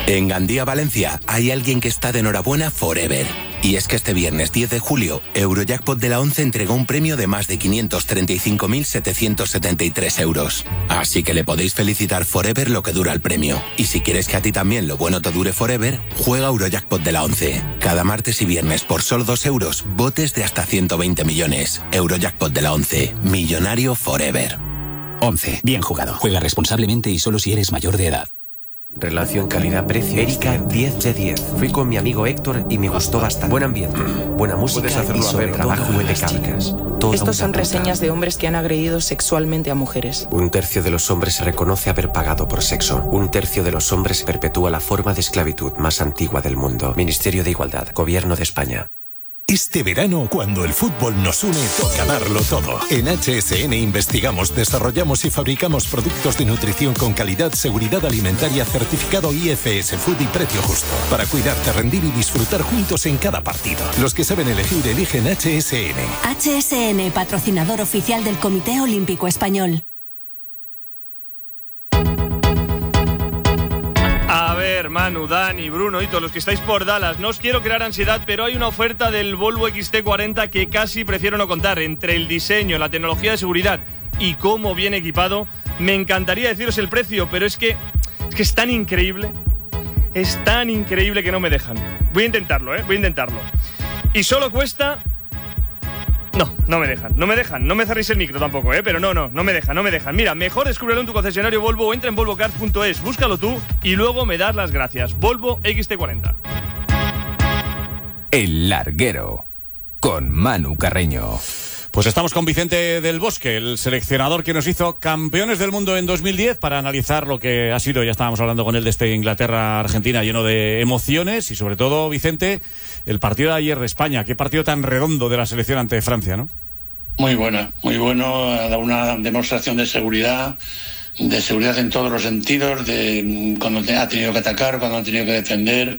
En Gandía, Valencia, hay alguien que está de enhorabuena forever. Y es que este viernes 10 de julio, Eurojackpot de la 11 entregó un premio de más de 535.773 euros. Así que le podéis felicitar forever lo que dura el premio. Y si quieres que a ti también lo bueno te dure forever, juega Eurojackpot de la 11. Cada martes y viernes por solo 2 euros, botes de hasta 120 millones. Eurojackpot de la 11. Millonario forever. 11. Bien jugado. Juega responsablemente y solo si eres mayor de edad. Relación calidad-precio. Erika, 10 de 10. Fui con mi amigo Héctor y me gustó bastante. Buen ambiente, buena música y sobre trabajo de chicas. Estos son reseñas de hombres que han agredido sexualmente a mujeres. 1/3 de los hombres se reconoce haber pagado por sexo. 1/3 de los hombres perpetúa la forma de esclavitud más antigua del mundo. Ministerio de Igualdad, Gobierno de España. Este verano, cuando el fútbol nos une, toca darlo todo. En HSN investigamos, desarrollamos y fabricamos productos de nutrición con calidad, seguridad alimentaria, certificado IFS Food y precio justo. Para cuidarte, rendir y disfrutar juntos en cada partido. Los que saben elegir, eligen HSN. HSN, patrocinador oficial del Comité Olímpico Español. A ver, Manu, Dani, Bruno y todos los que estáis por Dallas, no os quiero crear ansiedad, pero hay una oferta del Volvo XT40 que casi prefiero no contar. Entre el diseño, la tecnología de seguridad y cómo viene equipado, me encantaría deciros el precio, pero es que es tan increíble. Es tan increíble que no me dejan. Voy a intentarlo, voy a intentarlo. Y solo cuesta... No me dejan. No me cerréis el micro tampoco, pero no me dejan. Mira, mejor descúbrelo en tu concesionario Volvo o entra en volvocars.es, búscalo tú y luego me das las gracias. Volvo XT40. El Larguero, con Manu Carreño. Pues estamos con Vicente del Bosque, el seleccionador que nos hizo campeones del mundo en 2010, para analizar lo que ha sido, ya estábamos hablando con él de este Inglaterra-Argentina lleno de emociones y sobre todo, Vicente, el partido de ayer de España. Qué partido tan redondo de la selección ante Francia, ¿no? Muy bueno, ha dado una demostración de seguridad en todos los sentidos, de cuando ha tenido que atacar, cuando ha tenido que defender,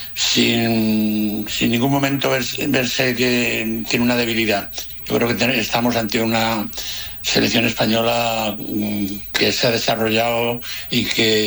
sin ningún momento verse que tiene una debilidad. Yo creo que estamos ante una selección española que se ha desarrollado y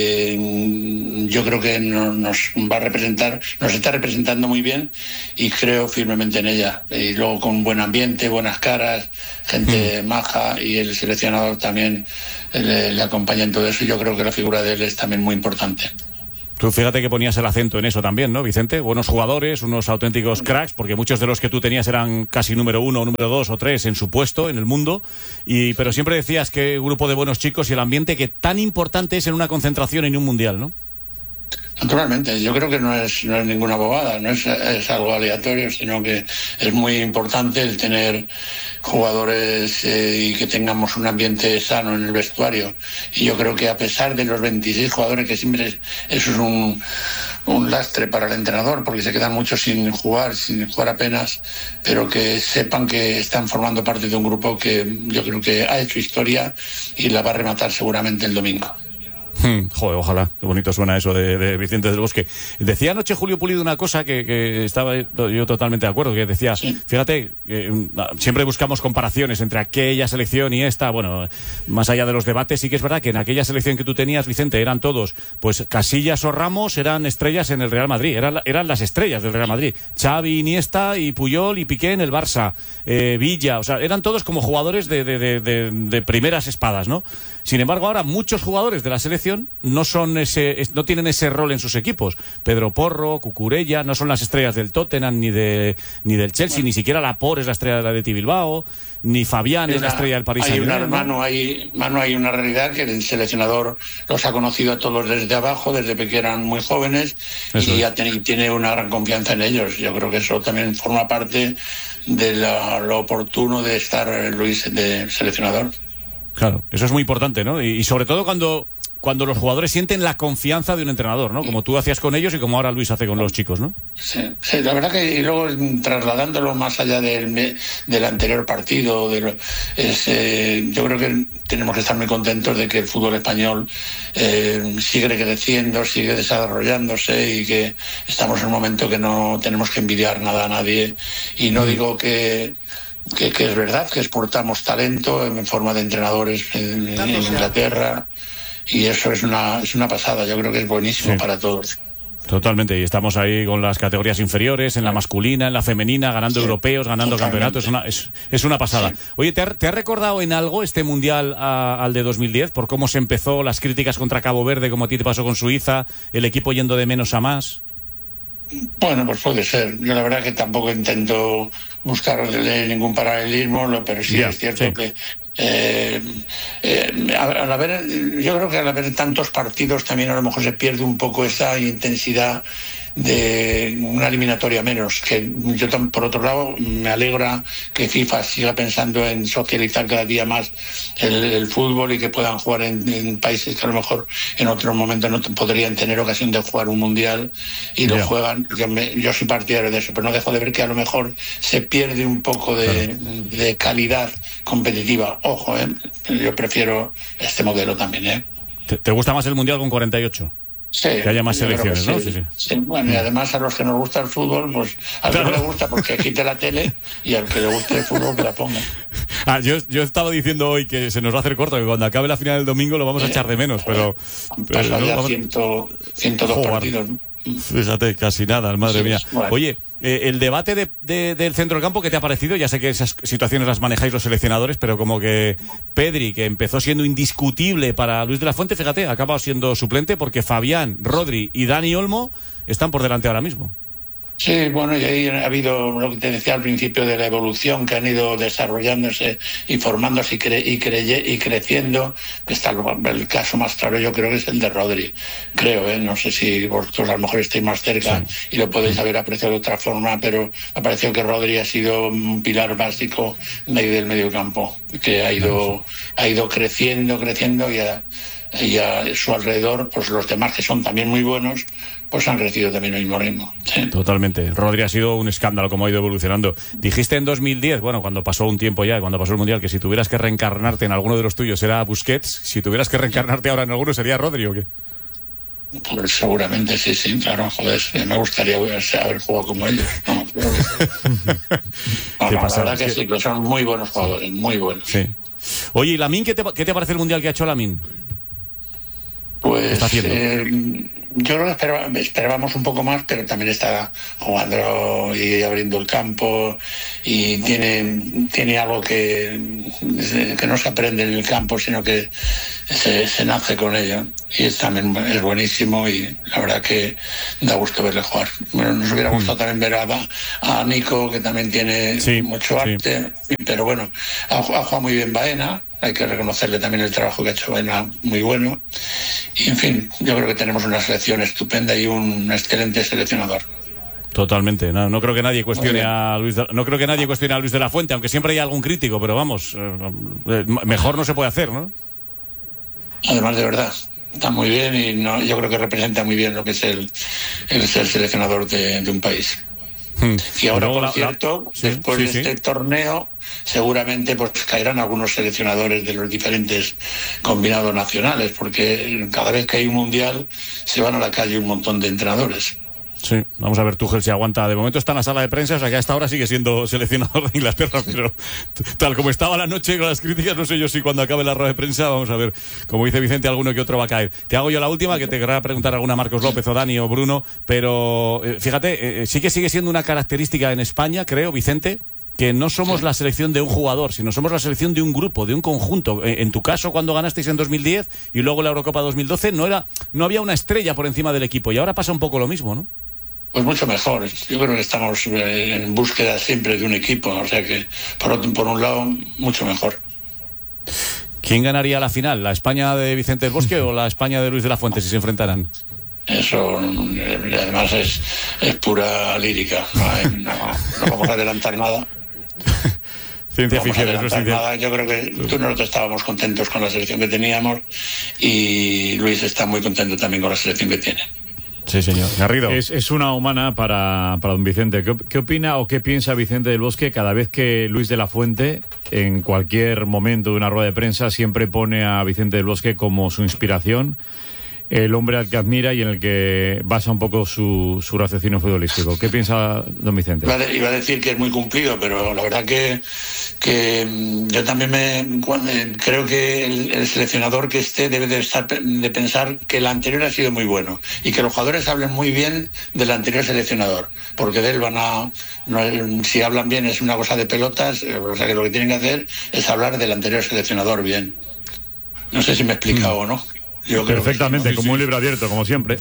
que yo creo que nos va a representar, nos está representando muy bien y creo firmemente en ella. Y luego con buen ambiente, buenas caras, gente maja, y el seleccionador también le acompaña en todo eso. Yo creo que la figura de él es también muy importante. Tú fíjate que ponías el acento en eso también, ¿no, Vicente? Buenos jugadores, unos auténticos cracks, porque muchos de los que tú tenías eran casi número 1, número 2 o 3 en su puesto, en el mundo, pero siempre decías que un grupo de buenos chicos y el ambiente que tan importante es en una concentración en un mundial, ¿no? Naturalmente, yo creo que no es ninguna bobada, no es algo aleatorio, sino que es muy importante el tener jugadores y que tengamos un ambiente sano en el vestuario. Y yo creo que a pesar de los 26 jugadores, que siempre eso es un lastre para el entrenador, porque se quedan muchos sin jugar apenas, pero que sepan que están formando parte de un grupo que yo creo que ha hecho historia y la va a rematar seguramente el domingo. Joder, ojalá, qué bonito suena eso de Vicente del Bosque. Decía anoche Julio Pulido una cosa que estaba yo totalmente de acuerdo, que decía, fíjate, siempre buscamos comparaciones entre aquella selección y esta, bueno, más allá de los debates, sí que es verdad que en aquella selección que tú tenías, Vicente, eran todos, pues Casillas o Ramos eran estrellas en el Real Madrid, eran las estrellas del Real Madrid, Xavi, Iniesta y Puyol y Piqué en el Barça, Villa, o sea, eran todos como jugadores de primeras espadas, ¿no? Sin embargo, ahora muchos jugadores de la selección no tienen ese rol en sus equipos. Pedro Porro, Cucurella, no son las estrellas del Tottenham ni del Chelsea, ni siquiera Laporte es la estrella de la Athletic Bilbao, ni Fabián es la estrella del Paris Saint-Germain. Manu, hay una realidad que el seleccionador los ha conocido a todos desde abajo, desde que eran muy jóvenes, y tiene una gran confianza en ellos. Yo creo que eso también forma parte de lo oportuno de estar Luis de seleccionador. Claro, eso es muy importante, ¿no? Y sobre todo cuando los jugadores sienten la confianza de un entrenador, ¿no? Como tú hacías con ellos y como ahora Luis hace con los chicos, ¿no? Sí, la verdad que, y luego trasladándolo más allá del anterior partido, yo creo que tenemos que estar muy contentos de que el fútbol español sigue creciendo, sigue desarrollándose y que estamos en un momento que no tenemos que envidiar nada a nadie. Y no digo que es verdad que exportamos talento en forma de entrenadores en Inglaterra, y eso es una pasada. Yo creo que es buenísimo para todos. Totalmente, y estamos ahí con las categorías inferiores, en la masculina, en la femenina, ganando europeos, ganando campeonatos, es una pasada. Oye, ¿te ha recordado en algo este Mundial al de 2010? Por cómo se empezó, las críticas contra Cabo Verde, como a ti te pasó con Suiza, el equipo yendo de menos a más. Bueno, pues puede ser. Yo la verdad que tampoco intento buscarle ningún paralelismo, pero sí es cierto que al haber, yo creo que al haber tantos partidos también a lo mejor se pierde un poco esa intensidad de una eliminatoria menos, que yo por otro lado me alegra que FIFA siga pensando en socializar cada día más el fútbol y que puedan jugar en países que a lo mejor en otro momento no podrían tener ocasión de jugar un mundial y lo juegan. Yo soy partidario de eso, pero no dejo de ver que a lo mejor se pierde un poco de calidad competitiva. Ojo, yo prefiero este modelo también. ¿Te gusta más el mundial con 48? Sí, que haya más selecciones, ¿no? Sí. Bueno, y además a los que nos gusta el fútbol, pues al que no le gusta porque quite la tele y al que le guste el fútbol que la ponga. Yo estaba diciendo hoy que se nos va a hacer corto, que cuando acabe la final del domingo lo vamos a echar de menos, pero... Han pasado ya 102 partidos, ¿no? Fíjate, casi nada, madre mía. Bueno. Oye, el debate del centro del campo, ¿qué te ha parecido? Ya sé que esas situaciones las manejáis los seleccionadores, pero como que Pedri, que empezó siendo indiscutible para Luis de la Fuente, fíjate, ha acabado siendo suplente porque Fabián, Rodri y Dani Olmo están por delante ahora mismo. Sí, bueno, y ahí ha habido lo que te decía al principio de la evolución, que han ido desarrollándose y formándose y creciendo, que está el caso más claro yo creo que es el de Rodri, creo, no sé si vosotros a lo mejor estáis más cerca y lo podéis haber apreciado de otra forma, pero me pareció que Rodri ha sido un pilar básico del medio campo, que ha ido creciendo y a su alrededor, pues los demás que son también muy buenos, pues han crecido también al mismo ritmo. Sí. Totalmente. Rodri ha sido un escándalo como ha ido evolucionando. Dijiste en 2010, bueno, cuando pasó un tiempo ya, cuando pasó el Mundial, que si tuvieras que reencarnarte en alguno de los tuyos era Busquets, si tuvieras que reencarnarte ahora en alguno sería Rodri, ¿o qué? Pues seguramente sí, claro, joder, me gustaría haber jugado como ellos. La verdad que sí, que son muy buenos jugadores, muy buenos. Sí. Oye, ¿y Lamine qué te parece el Mundial que ha hecho Lamine? Pues yo creo que esperábamos un poco más, pero también está jugando y abriendo el campo y tiene algo que no se aprende en el campo, sino que se nace con ello, y también es buenísimo y la verdad que da gusto verle jugar. Bueno, nos hubiera gustado también ver a Nico, que también tiene mucho arte, pero bueno, ha jugado muy bien Baena. Hay que reconocerle también el trabajo que ha hecho Baena, muy bueno. Y en fin, yo creo que tenemos una selección estupenda y un excelente seleccionador. Totalmente. No creo que nadie cuestione a Luis de la Fuente, aunque siempre hay algún crítico, pero vamos, mejor no se puede hacer, ¿no? Además, de verdad, está muy bien y yo creo que representa muy bien lo que es el ser seleccionador de un país. Y ahora, por cierto, después de este torneo, seguramente pues caerán algunos seleccionadores de los diferentes combinados nacionales, porque cada vez que hay un mundial se van a la calle un montón de entrenadores. Sí, vamos a ver Tuchel si aguanta. De momento está en la sala de prensa, o sea que hasta ahora sigue siendo seleccionador de Inglaterra, pero tal como estaba la noche con las críticas, no sé yo si cuando acabe la rueda de prensa, vamos a ver, como dice Vicente, alguno que otro va a caer. Te hago yo la última, que te querrá preguntar alguna Marcos López o Dani o Bruno, pero fíjate, sí que sigue siendo una característica en España, creo, Vicente, que no somos la selección de un jugador, sino somos la selección de un grupo, de un conjunto. En tu caso, cuando ganasteis en 2010 y luego la Eurocopa 2012, no había una estrella por encima del equipo, y ahora pasa un poco lo mismo, ¿no? Pues mucho mejor. Yo creo que estamos en búsqueda siempre de un equipo, o sea que por un lado mucho mejor. ¿Quién ganaría la final? ¿La España de Vicente del Bosque o la España de Luis de la Fuente si se enfrentarán? Eso además es pura lírica, no vamos a adelantar nada. Ciencia ficción, eso es ciencia. Nada. Yo creo que nosotros estábamos contentos con la selección que teníamos y Luis está muy contento también con la selección que tiene. Sí, señor. Garrido. Es una humana para don Vicente. ¿Qué opina o qué piensa Vicente del Bosque cada vez que Luis de la Fuente, en cualquier momento de una rueda de prensa, siempre pone a Vicente del Bosque como su inspiración el hombre al que admira y en el que basa un poco su raciocinio futbolístico. ¿Qué piensa don Vicente? Iba a decir que es muy cumplido, pero la verdad que yo también creo que el seleccionador que esté debe de pensar que el anterior ha sido muy bueno y que los jugadores hablen muy bien del anterior seleccionador, porque de él si hablan bien es una cosa de pelotas, o sea que lo que tienen que hacer es hablar del anterior seleccionador bien. No sé si me he explicado o no. Perfectamente, sí, como un libro abierto, como siempre.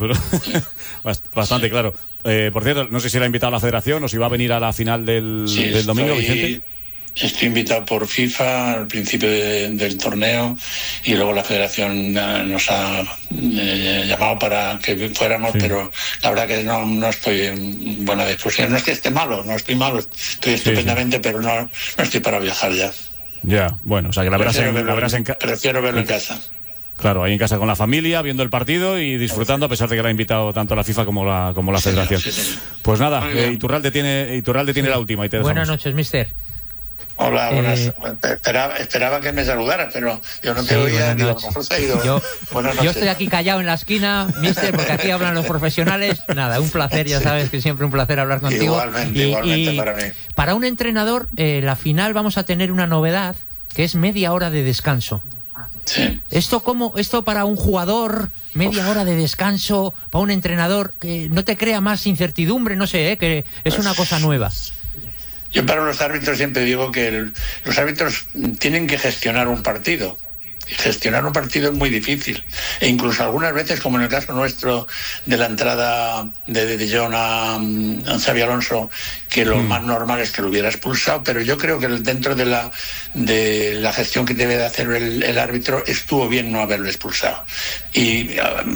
Bastante claro. Por cierto, no sé si le ha invitado a la Federación o si va a venir a la final del domingo, Vicente. Estoy invitado por FIFA al principio del torneo y luego la Federación nos ha llamado para que fuéramos, pero la verdad que no estoy en buena disposición. No es que esté malo, no estoy malo, estoy estupendamente, pero no estoy para viajar ya. Ya, bueno, o sea que la verás en casa. Prefiero verlo en casa. Claro, ahí en casa con la familia, viendo el partido y disfrutando, a pesar de que la ha invitado tanto la FIFA como la Federación. Sí. Pues nada, Iturralde tiene la última. Y te Buenas noches, mister. Hola, buenas. Esperaba que me saludaras, pero yo no te oía. Digo, a lo mejor se ha ido. Yo estoy aquí callado en la esquina, mister, porque aquí hablan los profesionales. Nada, un placer, ya sabes que siempre un placer hablar contigo. Igualmente para mí. Para un entrenador, la final vamos a tener una novedad, que es media hora de descanso. Sí. Esto para un jugador, media hora de descanso, para un entrenador, que no te crea más incertidumbre, no sé, que es una cosa nueva. Yo para los árbitros siempre digo que los árbitros tienen que gestionar un partido. Gestionar un partido es muy difícil. E incluso algunas veces, como en el caso nuestro de la entrada de Jong a Xabi Alonso, que lo más normal es que lo hubiera expulsado, pero yo creo que dentro de la gestión que debe de hacer el árbitro estuvo bien no haberlo expulsado. Y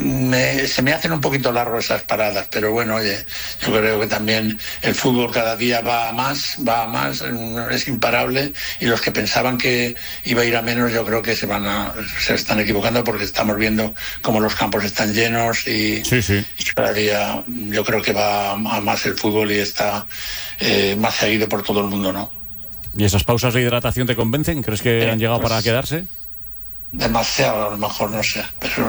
se me hacen un poquito largos esas paradas, pero bueno, oye, yo creo que también el fútbol cada día va a más, es imparable, y los que pensaban que iba a ir a menos, yo creo que se están equivocando, porque estamos viendo cómo los campos están llenos y cada día yo creo que va a más el fútbol y está más seguido por todo el mundo, ¿no? ¿Y esas pausas de hidratación te convencen? ¿Crees que han llegado para quedarse? Demasiado, a lo mejor, no sé,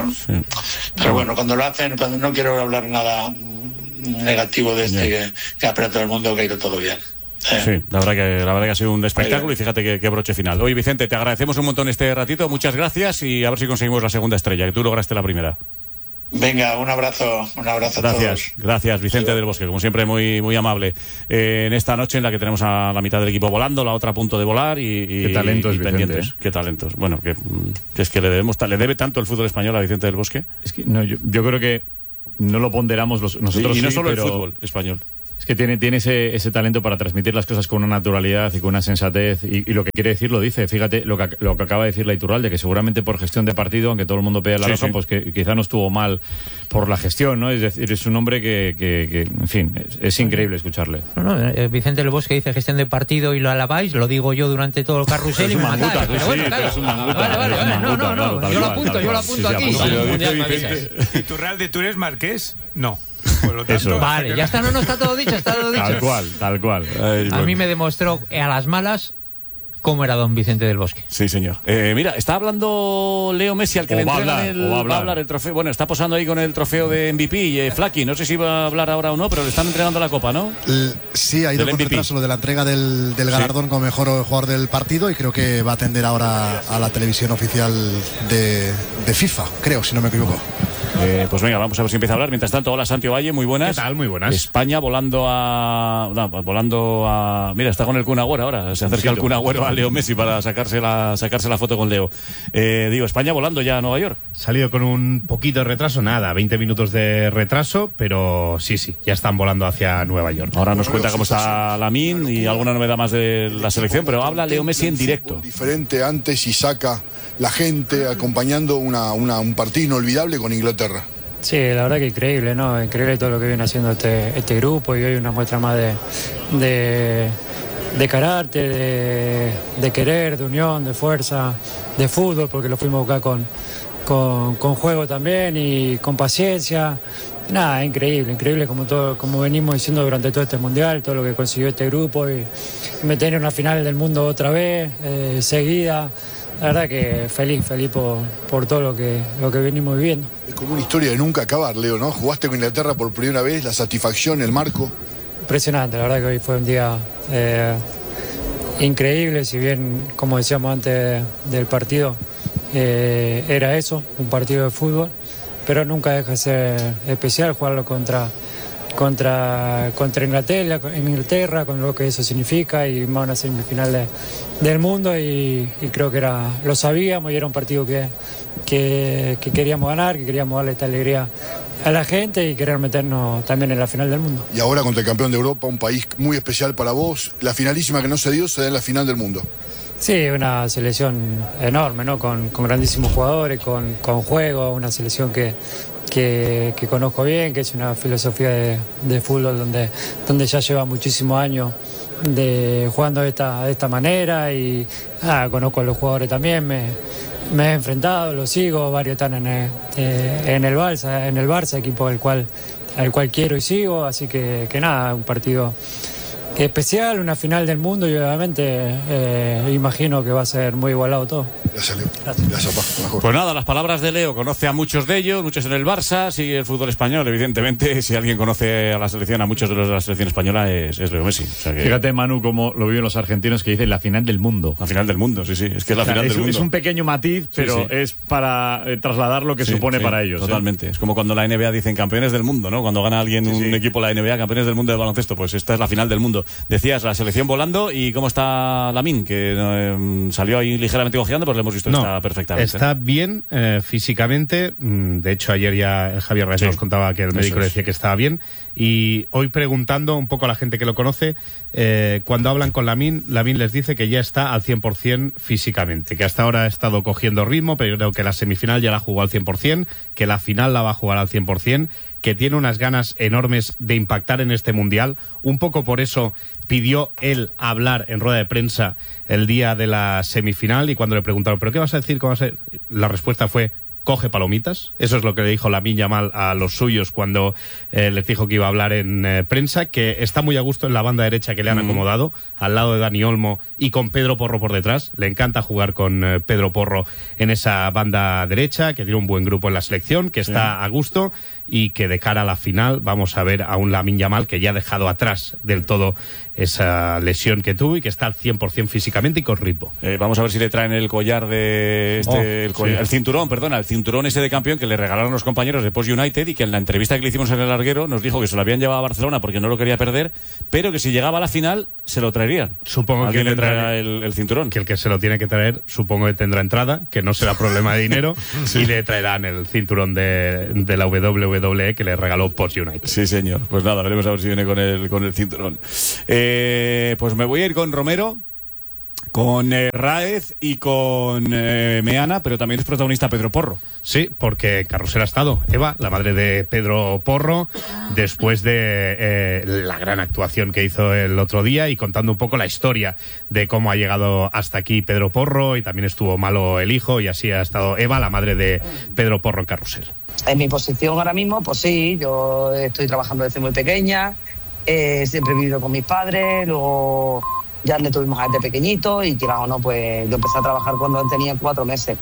pero bueno, cuando lo hacen, cuando no quiero hablar nada negativo de que aprieta todo el mundo, que ha ido todo bien. Sí, la verdad que ha sido un espectáculo y fíjate qué broche final. Oye, Vicente, te agradecemos un montón este ratito, muchas gracias y a ver si conseguimos la segunda estrella, que tú lograste la primera. Venga, un abrazo a todos. Gracias, Vicente del Bosque, como siempre muy, muy amable. En esta noche en la que tenemos a la mitad del equipo volando, la otra a punto de volar y qué talentos, pendientes. Qué talentos. Bueno, que es que le debe tanto el fútbol español a Vicente del Bosque. Es que no, yo creo que no lo ponderamos nosotros. Y no solo el fútbol español. Es que tiene ese talento para transmitir las cosas con una naturalidad y con una sensatez, y lo que quiere decir lo dice. Fíjate lo que acaba de decir la Iturralde, que seguramente por gestión de partido, aunque todo el mundo pega la razón, pues que quizá no estuvo mal por la gestión, ¿no? Es decir, es un hombre que en fin, es increíble escucharle. Vicente del Bosque dice gestión de partido y lo alabáis, lo digo yo durante todo el carrusel y me matáis. Pero bueno, claro. Yo lo apunto aquí. Iturralde, ¿tú eres marqués? No. Eso. Vale, ya está, no está todo dicho, Tal cual. A mí me demostró a las malas cómo era don Vicente del Bosque. Sí, señor. Mira, está hablando Leo Messi, al que le entregan va a hablar el trofeo. Bueno, está posando ahí con el trofeo de MVP, Flaky. No sé si va a hablar ahora o no, pero le están entregando la copa, ¿no? Sí, ha ido con retraso lo de la entrega del galardón como mejor jugador del partido, y creo que va a atender ahora a la televisión oficial de FIFA, creo, si no me equivoco. Pues venga, vamos a ver si empieza a hablar. Mientras tanto, hola Santi Valle, muy buenas. ¿Qué tal? Muy buenas. España volando a... Mira, está con el Kun Agüero ahora. Se acerca el Kun Agüero a Leo Messi para sacarse la foto con Leo. España volando ya a Nueva York. Salido con un poquito de retraso, 20 minutos de retraso, pero sí, ya están volando hacia Nueva York. Ahora nos cuenta cómo está Lamine y alguna novedad más de la selección, pero habla Leo Messi en directo. Diferente antes y saca la gente acompañando un partido inolvidable con Inglaterra. Sí, la verdad que increíble, ¿no? Increíble todo lo que viene haciendo este grupo, y hoy una muestra más de carácter, de querer, de unión, de fuerza, de fútbol, porque lo fuimos a buscar con juego también y con paciencia. Nada, increíble como venimos diciendo durante todo este mundial, todo lo que consiguió este grupo, y meter en una final del mundo otra vez, seguida, la verdad que feliz por todo lo que venimos viviendo. Es como una historia de nunca acabar, Leo, ¿no? Jugaste con Inglaterra por primera vez, la satisfacción, el marco. Impresionante, la verdad que hoy fue un día increíble, si bien, como decíamos antes del partido, era eso, un partido de fútbol, pero nunca deja de ser especial jugarlo contra Inglaterra, con lo que eso significa, y más una semifinal del mundo, y creo que lo sabíamos, y era un partido que queríamos ganar, que queríamos darle esta alegría a la gente y querer meternos también en la final del mundo. Y ahora contra el campeón de Europa, un país muy especial para vos, la finalísima que no se dio, se da en la final del mundo. Sí, una selección enorme, ¿no? Con grandísimos jugadores, con juego, una selección que conozco bien, que es una filosofía de fútbol donde ya lleva muchísimos años jugando de esta manera, y conozco a los jugadores también, me he enfrentado, los sigo, varios están en el Barça, equipo al cual quiero y sigo, así que nada, un partido especial, una final del mundo, y obviamente imagino que va a ser muy igualado todo. Gracias, Leo. Gracias, papá. Mejor. Pues nada, las palabras de Leo, conoce a muchos de ellos, muchos en el Barça, sigue el fútbol español, evidentemente. Si alguien conoce a la selección, a muchos de los de la selección española, es Leo Messi. O sea que... Fíjate, Manu, cómo lo viven los argentinos, que dicen la final del mundo. La final del mundo, sí, es que es la final del mundo. Es un pequeño matiz, pero es para trasladar lo que supone para ellos. Totalmente. Es como cuando la NBA dicen campeones del mundo, ¿no? Cuando gana alguien un equipo la NBA, campeones del mundo de baloncesto, pues esta es la final del mundo. Decías, la selección volando, ¿y cómo está Lamine? Que salió ahí ligeramente cojeando, pero le hemos visto que está perfectamente. Está bien físicamente. De hecho, ayer ya Javier Reyes nos contaba que el médico le decía que estaba bien. Y hoy, preguntando un poco a la gente que lo conoce, cuando hablan con Lamine les dice que ya está al 100% físicamente, que hasta ahora ha estado cogiendo ritmo, pero creo que la semifinal ya la jugó al 100%, que la final la va a jugar al 100%, que tiene unas ganas enormes de impactar en este Mundial. Un poco por eso pidió él hablar en rueda de prensa el día de la semifinal, y cuando le preguntaron, ¿pero qué vas a decir? ¿Cómo vas a...? La respuesta fue: coge palomitas. Eso es lo que le dijo Lamine Yamal a los suyos cuando les dijo que iba a hablar en prensa, que está muy a gusto en la banda derecha que le han acomodado, al lado de Dani Olmo y con Pedro Porro por detrás. Le encanta jugar con Pedro Porro en esa banda derecha, que tiene un buen grupo en la selección, que está a gusto, y que de cara a la final vamos a ver a un Lamine Yamal que ya ha dejado atrás del todo esa lesión que tuvo y que está al 100% físicamente y con ritmo. Vamos a ver si le traen el collar de el cinturón, perdona, el cinturón ese de campeón que le regalaron los compañeros de Post United, y que en la entrevista que le hicimos en el larguero nos dijo que se lo habían llevado a Barcelona porque no lo quería perder, pero que si llegaba a la final se lo traerían. Supongo que le traerá el cinturón. Que el que se lo tiene que traer, supongo que tendrá entrada, que no será problema de dinero, y le traerán el cinturón de la WWE que le regaló Post United. Sí, señor. Pues nada, veremos a ver si viene con el cinturón. Pues me voy a ir con Romero, con Raez y con Meana, pero también es protagonista Pedro Porro. Sí, porque Carrusel ha estado Eva, la madre de Pedro Porro, después de la gran actuación que hizo el otro día, y contando un poco la historia de cómo ha llegado hasta aquí Pedro Porro, y también estuvo malo el hijo, y así ha estado Eva, la madre de Pedro Porro, en Carrusel. En mi posición ahora mismo, pues sí, yo estoy trabajando desde muy pequeña, siempre he vivido con mis padres, luego ya le tuvimos desde pequeñito, y quieras o no, pues yo empecé a trabajar cuando tenía 4 meses.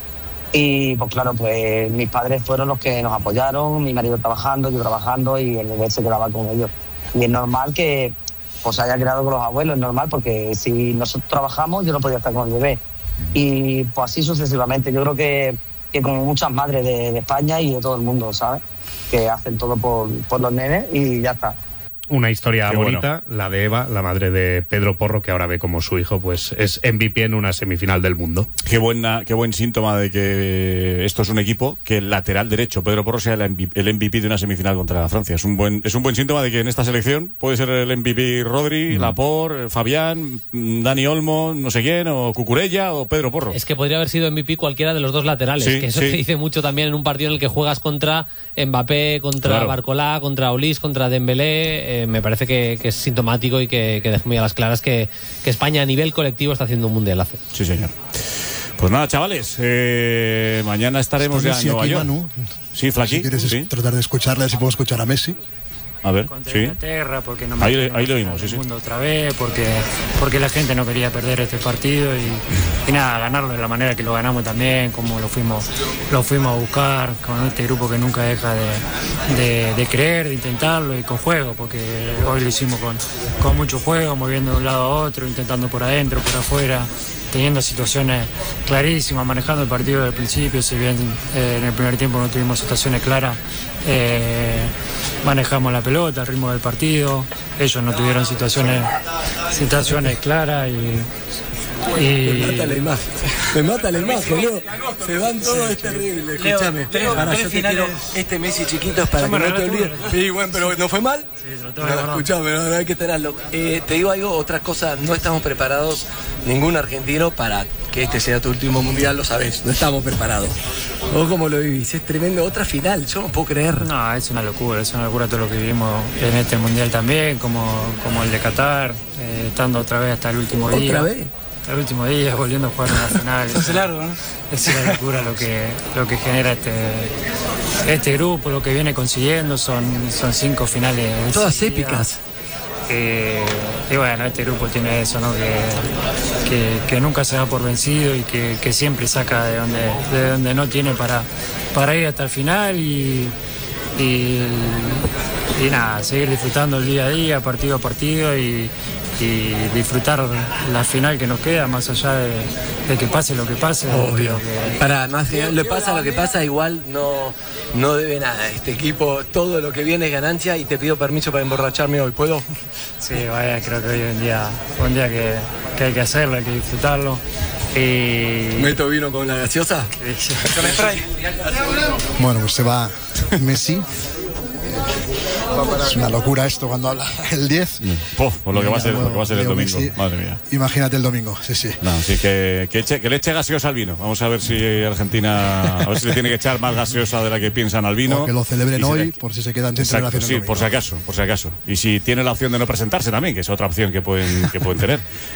Y pues claro, pues mis padres fueron los que nos apoyaron, mi marido trabajando, yo trabajando, y el bebé se quedaba con ellos. Y es normal que pues haya quedado con los abuelos, es normal, porque si nosotros trabajamos yo no podía estar con el bebé. Y pues así sucesivamente. Yo creo que como muchas madres de España y de todo el mundo, ¿sabes? Que hacen todo por los nenes y ya está. Una historia bonita, la de Eva, la madre de Pedro Porro, que ahora ve como su hijo pues es MVP en una semifinal del mundo. Qué buen síntoma de que esto es un equipo, que el lateral derecho, Pedro Porro, sea el MVP de una semifinal contra Francia. Es un buen síntoma de que en esta selección puede ser el MVP Rodri, Laporte, Fabián, Dani Olmo, no sé quién, o Cucurella o Pedro Porro. Es que podría haber sido MVP cualquiera de los dos laterales, que eso te dice mucho también en un partido en el que juegas contra Mbappé, contra Barcolá, contra Ulis, contra Dembélé. Me parece que es sintomático y que deja muy a las claras que España a nivel colectivo está haciendo un mundialazo. Sí, señor. Pues nada, chavales, mañana estaremos ya en Nueva York. Manu. Sí, Flaqui. Si quieres tratar de escucharle, si puedo escuchar a Messi. contra Inglaterra, porque no ahí lo vimos, el mundo otra vez, porque la gente no quería perder este partido y nada, ganarlo de la manera que lo ganamos también, como lo fuimos a buscar con este grupo que nunca deja de creer, de intentarlo y con juego, porque hoy lo hicimos con mucho juego, moviendo de un lado a otro, intentando por adentro, por afuera, teniendo situaciones clarísimas, manejando el partido desde el principio. Si bien en el primer tiempo no tuvimos situaciones claras, manejamos la pelota, el ritmo del partido. Ellos no tuvieron situaciones claras Me mata la imagen, Leo. Se van todos, es terrible. Escúchame, para yo te quiero este Messi chiquito es para que no te olvides. Sí, bueno, pero ¿no fue mal? Sí, escúchame, no hay que tenerlo. Te digo algo, otra cosa, no estamos preparados, ningún argentino, para que este sea tu último mundial, lo sabés, no estamos preparados. ¿Vos cómo lo vivís? Es tremendo, otra final, yo no puedo creer. No, es una locura todo lo que vivimos en este mundial también, como el de Qatar, estando otra vez hasta el último día. ¿Otra vez? El último día, volviendo a jugar una final. Es largo, ¿no? Es una locura lo que genera este grupo, lo que viene consiguiendo. Son 5 finales. Todas épicas. Y bueno, este grupo tiene eso, ¿no? Que nunca se da por vencido y que siempre saca de donde no tiene para ir hasta el final y nada, seguir disfrutando el día a día, partido a partido y disfrutar la final que nos queda, más allá de que pase lo que pase. Obvio. Para más le pasa lo que pasa, igual no debe nada. Este equipo, todo lo que viene es ganancia y te pido permiso para emborracharme hoy, ¿puedo? Sí, vaya, creo que hoy es un día que hay que hacerlo, hay que disfrutarlo. ¿Meto vino con la gaseosa? Con el spray. Bueno, pues se va Messi. Es una locura esto cuando habla el 10. Por lo que va a ser el domingo. Messi. Madre mía. Imagínate el domingo, sí. No, así que le eche gaseosa al vino. Vamos a ver si Argentina, a ver si le tiene que echar más gaseosa de la que piensan al vino. O que lo celebren hoy, por si se quedan sin celebración. Sí, por si acaso. Y si tiene la opción de no presentarse también, que es otra opción que pueden tener.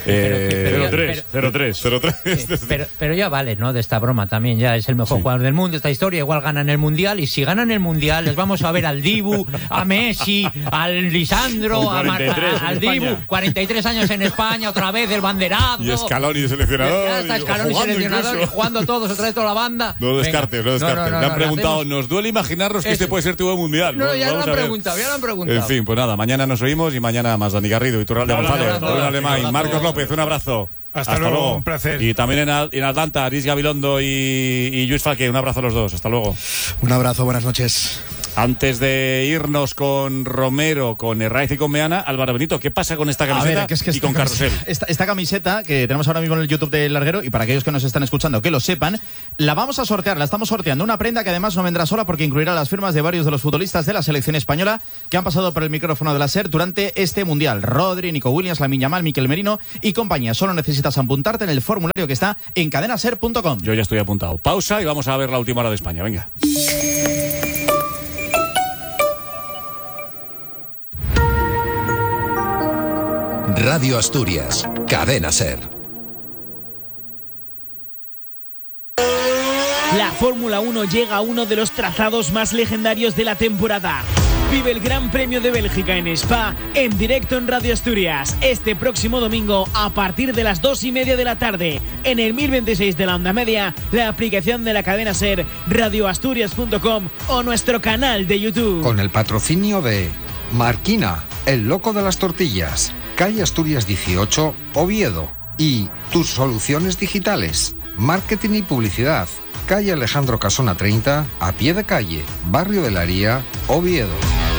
0-3. Pero ya vale, ¿no? De esta broma también, ya es el mejor jugador del mundo. Esta historia igual ganan el mundial, y si ganan el mundial les vamos a ver al Dibu, a Messi, al Lisandro, al Dibu, 43 años en España, otra vez el banderazgo. Y Scaloni de seleccionador. Ya está Scaloni seleccionador, y jugando todos, otra vez toda la banda. No descartes. Me han preguntado, ¿nos duele imaginarnos que este puede ser tu mundial? No, ya lo han preguntado. En fin, pues nada, mañana nos oímos y mañana más. Dani Garrido, Iturralde González, Rubén Alemán, Marcos López, un abrazo. Hasta luego, un placer. Y también en Atlanta, Aris Gabilondo y Lluís Falque, un abrazo a los dos. Hasta luego. Un abrazo, buenas noches. Antes de irnos con Romero, con Herraiz y con Meana, Álvaro Benito, ¿qué pasa con esta camiseta y con Carrusel? Esta camiseta que tenemos ahora mismo en el YouTube del Larguero, y para aquellos que nos están escuchando que lo sepan, la vamos a sortear, la estamos sorteando. Una prenda que además no vendrá sola, porque incluirá las firmas de varios de los futbolistas de la selección española que han pasado por el micrófono de la SER durante este mundial. Rodri, Nico Williams, Lamine Yamal, Mikel Merino y compañía. Solo necesitas apuntarte en el formulario que está en cadenaser.com. Yo ya estoy apuntado. Pausa y vamos a ver la última hora de España. Venga. Radio Asturias, Cadena Ser. La Fórmula 1 llega a uno de los trazados más legendarios de la temporada. Vive el Gran Premio de Bélgica en Spa en directo en Radio Asturias este próximo domingo a partir de las 2:30 de la tarde en el 1026 de la onda media, la aplicación de la cadena SER, radioasturias.com o nuestro canal de YouTube. Con el patrocinio de Marquina, el loco de las tortillas, calle Asturias 18, Oviedo, y Tus Soluciones Digitales, marketing y publicidad, calle Alejandro Casona 30, a pie de calle, barrio de la Haría, Oviedo.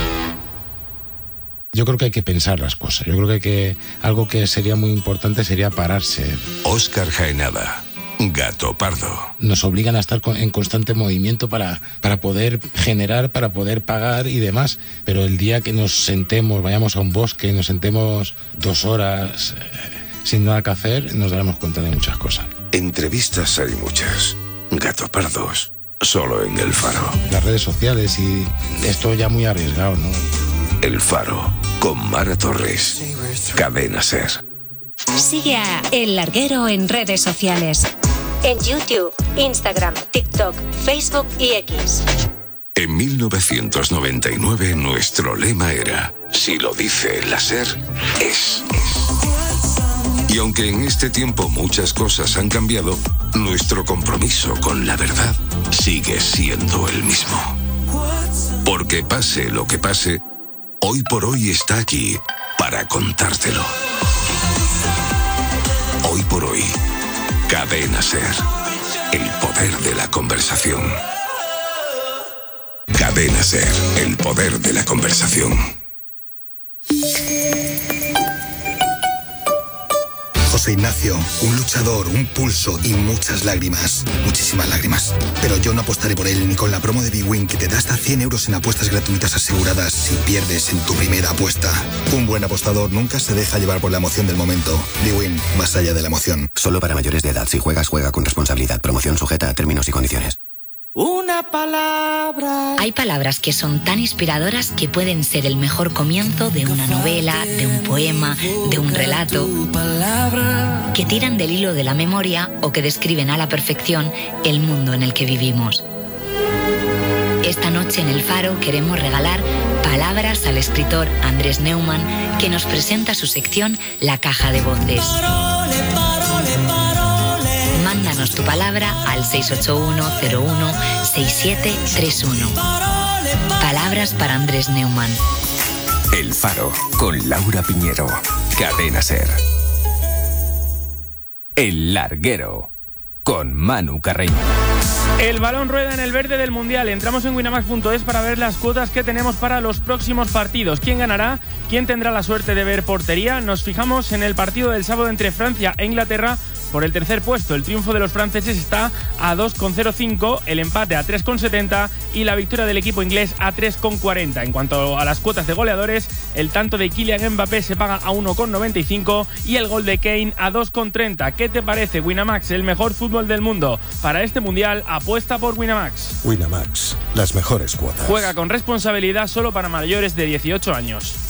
Yo creo que hay que pensar las cosas. Yo creo que algo que sería muy importante sería pararse. Óscar Jaenada, Gato Pardo. Nos obligan a estar en constante movimiento para poder generar, para poder pagar y demás. Pero el día que nos sentemos, vayamos a un bosque, nos sentemos 2 horas sin nada que hacer, nos daremos cuenta de muchas cosas. Entrevistas hay muchas. Gato Pardos, solo en El Faro. Las redes sociales y esto ya muy arriesgado, ¿no? El Faro, con Mara Torres. Cadena Ser. Sigue a El Larguero en redes sociales. En YouTube, Instagram, TikTok, Facebook y X. En 1999 nuestro lema era: si lo dice la SER, es. Y aunque en este tiempo muchas cosas han cambiado, nuestro compromiso con la verdad sigue siendo el mismo. Porque pase lo que pase, Hoy por Hoy está aquí para contártelo. Hoy por Hoy, Cadena SER, el poder de la conversación. Cadena SER, el poder de la conversación. José Ignacio, un luchador, un pulso y muchas lágrimas. Muchísimas lágrimas. Pero yo no apostaré por él ni con la promo de bwin que te da hasta 100 euros en apuestas gratuitas aseguradas si pierdes en tu primera apuesta. Un buen apostador nunca se deja llevar por la emoción del momento. bwin, más allá de la emoción. Solo para mayores de edad. Si juegas, juega con responsabilidad. Promoción sujeta a términos y condiciones. Una palabra. Hay palabras que son tan inspiradoras que pueden ser el mejor comienzo de una novela, de un poema, de un relato, que tiran del hilo de la memoria o que describen a la perfección el mundo en el que vivimos. Esta noche en El Faro queremos regalar palabras al escritor Andrés Neumann, que nos presenta su sección La Caja de Voces. Mándanos tu palabra al 681-01-6731. Palabras para Andrés Neumann. El Faro, con Laura Piñero. Cadena SER. El Larguero, con Manu Carreño. El balón rueda en el verde del Mundial. Entramos en winamax.es para ver las cuotas que tenemos para los próximos partidos. ¿Quién ganará? ¿Quién tendrá la suerte de ver portería? Nos fijamos en el partido del sábado entre Francia e Inglaterra por el tercer puesto. El triunfo de los franceses está a 2,05, el empate a 3,70 y la victoria del equipo inglés a 3,40. En cuanto a las cuotas de goleadores, el tanto de Kylian Mbappé se paga a 1,95 y el gol de Kane a 2,30. ¿Qué te parece? Winamax, el mejor fútbol del mundo. Para este Mundial, apuesta por Winamax. Winamax, las mejores cuotas. Juega con responsabilidad, solo para mayores de 18 años.